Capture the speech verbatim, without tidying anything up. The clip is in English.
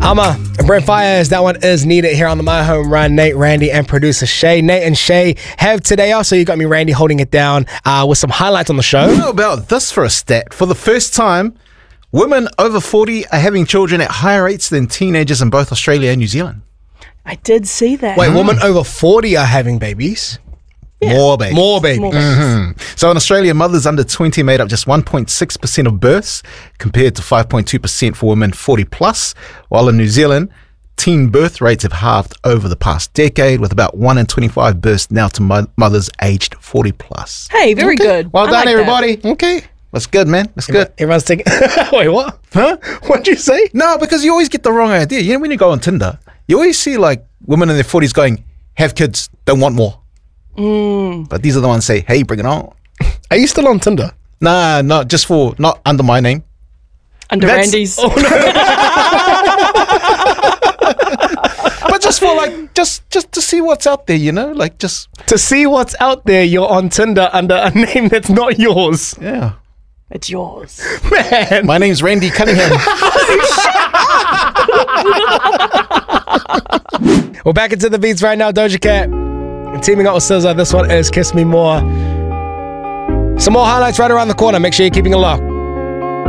Hummer and Brent Fires, that one is needed here on the My Home Run. Nate, Randy, and producer Shay. Nate and Shay have today off, so you got me, Randy, holding it down uh, with some highlights on the show. How about this for a stat? For the first time, women over forty are having children at higher rates than teenagers in both Australia and New Zealand. I did see that. Wait, women over forty are having babies? Yeah. More babies. More babies. More babies. Mm-hmm. So in Australia, mothers under twenty made up just one point six percent of births, compared to five point two percent for women forty plus, while in New Zealand, teen birth rates have halved over the past decade, with about one in twenty-five births now to mo- mothers aged forty plus. Hey, very Okay. good. Well I done, like everybody. Okay. That's good, man. That's good. Everyone's taking... Wait, what? Huh? What'd you say? No, because you always get the wrong idea. You know, when you go on Tinder, you always see like women in their forties going, have kids, don't want more. Mm. But these are the ones say, hey, bring it on. Are you still on Tinder? Nah, not just for, not under my name. Under That's- Randy's. Oh, no. But just for like, just just to see what's out there, you know? Like just, To see what's out there, you're on Tinder under a name that's not yours. yeah. It's yours. Man. My name's Randy Cunningham. We're back into the beats right now, Doja Cat. And teaming up with S Z A, this one is Kiss Me More. Some more highlights right around the corner. Make sure you're keeping it locked.